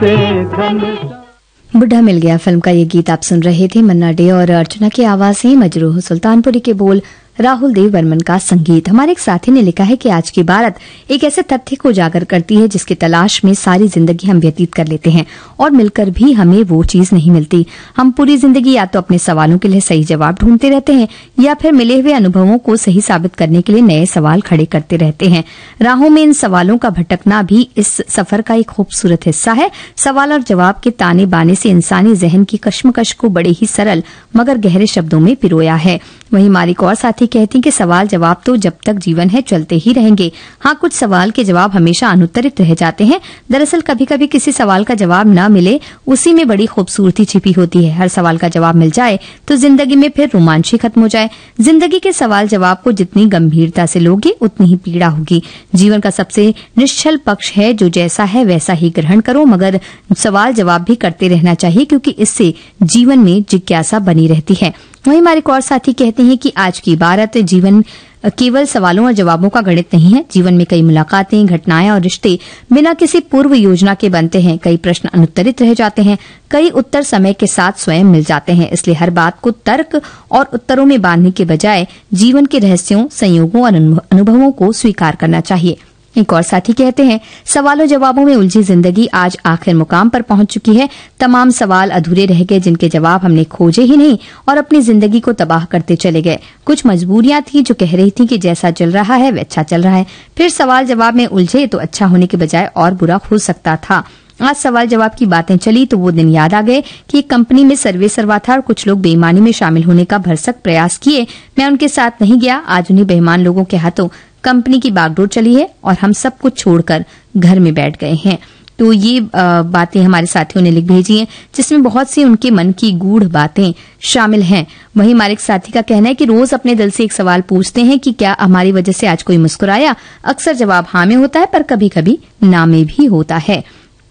बुढ़ा मिल गया फिल्म का ये गीत आप सुन रहे थे। मन्ना डे और अर्चना की आवाज है, मजरूह सुल्तानपुरी के बोल, राहुल देव बर्मन का संगीत। हमारे एक साथी ने लिखा है कि आज की भारत एक ऐसे तथ्य को उजागर करती है जिसकी तलाश में सारी जिंदगी हम व्यतीत कर लेते हैं और मिलकर भी हमें वो चीज नहीं मिलती। हम पूरी जिंदगी या तो अपने सवालों के लिए सही जवाब ढूंढते रहते हैं या फिर मिले हुए अनुभवों को सही साबित करने के लिए नए सवाल खड़े करते रहते हैं। राहों में इन सवालों का भटकना भी इस सफर का एक खूबसूरत हिस्सा है। सवाल और जवाब के ताने बाने से इंसानी जहन की कश्मकश को बड़े ही सरल मगर गहरे शब्दों में पिरोया है। वहीं हमारी एक और साथी कहती हैं कि सवाल जवाब तो जब तक जीवन है चलते ही रहेंगे। हाँ, कुछ सवाल के जवाब हमेशा अनुत्तरित रह जाते हैं। दरअसल कभी कभी किसी सवाल का जवाब न मिले, उसी में बड़ी खूबसूरती छिपी होती है। हर सवाल का जवाब मिल जाए तो जिंदगी में फिर रोमांच ही खत्म हो जाए। जिंदगी के सवाल जवाब को जितनी गंभीरता से लोगे उतनी ही पीड़ा होगी। जीवन का सबसे निश्चल पक्ष है जो जैसा है वैसा ही ग्रहण करो, मगर सवाल जवाब भी करते रहना चाहिए क्योंकि इससे जीवन में जिज्ञासा बनी रहती है। वहीं हमारे एक और साथी कहते हैं कि आज की भारत जीवन केवल सवालों और जवाबों का गणित नहीं है। जीवन में कई मुलाकातें, घटनाएं और रिश्ते बिना किसी पूर्व योजना के बनते हैं। कई प्रश्न अनुत्तरित रह जाते हैं, कई उत्तर समय के साथ स्वयं मिल जाते हैं। इसलिए हर बात को तर्क और उत्तरों में बांधने के बजाय जीवन के रहस्यों, संयोगों और अनुभवों को स्वीकार करना चाहिए। एक और साथी कहते हैं, सवालों जवाबों में उलझी जिंदगी आज आखिर मुकाम पर पहुंच चुकी है। तमाम सवाल अधूरे रह गए जिनके जवाब हमने खोजे ही नहीं और अपनी जिंदगी को तबाह करते चले गए। कुछ मजबूरियां थी जो कह रही थी कि जैसा चल रहा है वह अच्छा चल रहा है। फिर सवाल जवाब में उलझे तो अच्छा होने के बजाय और बुरा हो सकता था। आज सवाल जवाब की बातें चली तो वो दिन याद आ गए कि एक कंपनी में सर्वे सरवा था और कुछ लोग बेईमानी में शामिल होने का भरसक प्रयास किए। मैं उनके साथ नहीं गया। आज उन्हीं बेईमान लोगों के हाथों कंपनी की बागडोर चली है और हम सब कुछ छोड़कर घर में बैठ गए हैं। तो ये बातें हमारे साथियों ने लिख भेजी हैं जिसमें बहुत सी उनके मन की गूढ़ बातें शामिल हैं। वहीं हमारे एक साथी का कहना है कि रोज अपने दिल से एक सवाल पूछते हैं कि क्या हमारी वजह से आज कोई मुस्कुराया। अक्सर जवाब हाँ में होता है पर कभी कभी ना में भी होता है।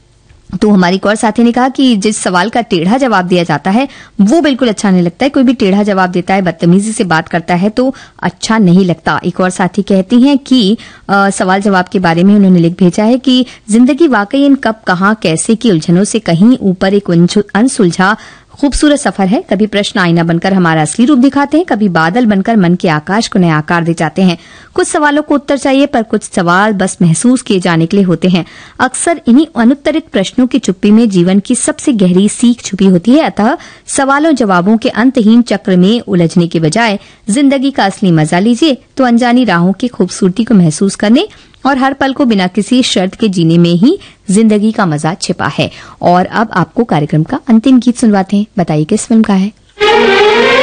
तो हमारी एक और साथी ने कहा कि जिस सवाल का टेढ़ा जवाब दिया जाता है वो बिल्कुल अच्छा नहीं लगता है। कोई भी टेढ़ा जवाब देता है, बदतमीजी से बात करता है तो अच्छा नहीं लगता। एक और साथी कहती हैं कि सवाल जवाब के बारे में उन्होंने लिख भेजा है कि जिंदगी वाकई इन कब, कहां, कैसे की उलझनों से कहीं ऊपर एक अनसुलझा खूबसूरत सफर है। कभी प्रश्न आईना बनकर हमारा असली रूप दिखाते हैं, कभी बादल बनकर मन के आकाश को नया आकार दे जाते हैं। कुछ सवालों को उत्तर चाहिए पर कुछ सवाल बस महसूस किए जाने के लिए होते हैं। अक्सर इन्हीं अनुत्तरित प्रश्नों की चुप्पी में जीवन की सबसे गहरी सीख छुपी होती है। अतः सवालों जवाबों के अंतहीन चक्र में उलझने के बजाय जिंदगी का असली मजा लीजिए तो अनजानी राहों की खूबसूरती को महसूस करने और हर पल को बिना किसी शर्त के जीने में ही जिंदगी का मजा छिपा है। और अब आपको कार्यक्रम का अंतिम गीत सुनवाते हैं। बताइए किस फिल्म का है।